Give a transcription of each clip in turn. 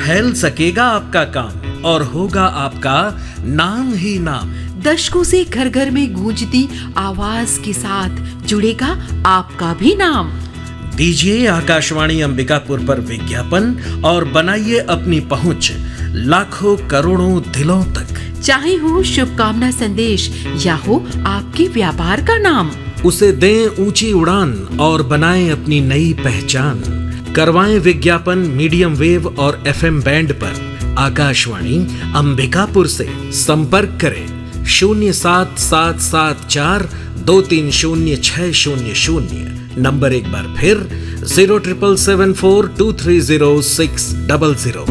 फैल सकेगा आपका काम और होगा आपका नाम ही नाम। दशकों से घर घर में गूंजती आवाज के साथ जुड़ेगा आपका भी नाम। दीजिए आकाशवाणी अंबिकापुर पर विज्ञापन और बनाइए अपनी पहुंच लाखों करोड़ों दिलों तक। चाहे हो शुभकामना संदेश या हो आपके व्यापार का नाम, उसे दें ऊंची उड़ान और बनाएं अपनी नई पहचान। करवाएं विज्ञापन मीडियम वेव और FM बैंड पर। आकाशवाणी अंबिकापुर से संपर्क करें 07774230600। नंबर एक बार फिर 07774230600।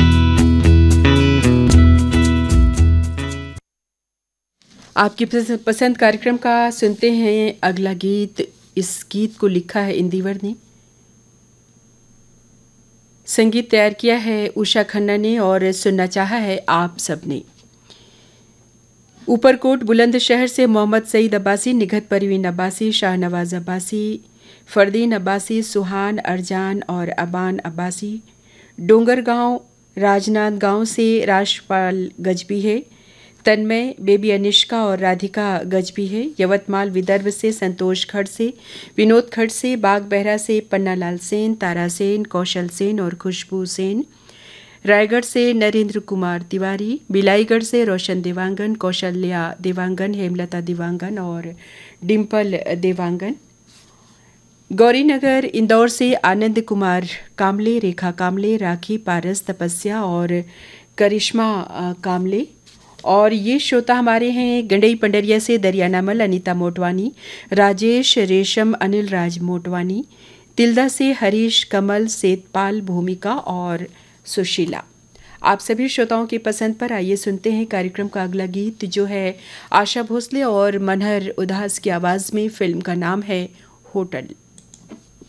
आपकी पसंद कार्यक्रम का सुनते हैं अगला गीत। इस गीत को लिखा है इंदिवर ने, संगीत तैयार किया है उषा खन्ना ने और सुनना चाहा है आप सबने। ऊपरकोट बुलंदशहर से मोहम्मद सईद अब्बासी, निघत परवीन अब्बासी, शाहनवाज अब्बासी, फरदीन अब्बासी, सुहान अरजान और अबान अब्बासी। डोंगरगांव राजनांद गांव से राजपाल गजबी है, तन्मय, बेबी अनिष्का और राधिका गजबी है। यवतमाल विदर्भ से संतोष खड़ से, विनोद खड़ से, बाग बहरा से पन्नालाल सेन, तारा सेन, कौशल सेन और खुशबू सेन। रायगढ़ से नरेंद्र कुमार तिवारी, बिलाईगढ़ से रोशन देवांगन, कौशल्या देवांगन, हेमलता देवांगन और डिम्पल देवांगन। गौरीनगर इंदौर से आनंद कुमार कामले, रेखा कामले, राखी पारस, तपस्या और करिश्मा कामले। और ये श्रोता हमारे हैं गंडई पंडरिया से दरियानामल अनीता मोटवानी, राजेश रेशम अनिल राज मोटवानी, तिल्दा से हरीश कमल सेतपाल भूमिका और सुशीला। आप सभी श्रोताओं की पसंद पर आइए सुनते हैं कार्यक्रम का अगला गीत, जो है आशा भोसले और मनहर उदास की आवाज़ में। फिल्म का नाम है होटल।